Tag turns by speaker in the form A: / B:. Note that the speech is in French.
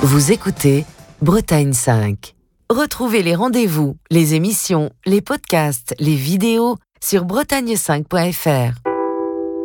A: Vous écoutez Bretagne 5. Retrouvez les rendez-vous, les émissions, les podcasts, les vidéos sur bretagne5.fr.